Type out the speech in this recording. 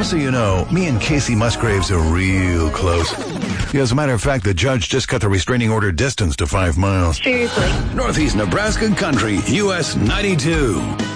Just so you know, me and Casey Musgraves are real close. As a matter of fact, the judge just cut the restraining order distance to 5 miles. Seriously. Northeast Nebraska Country, US 92.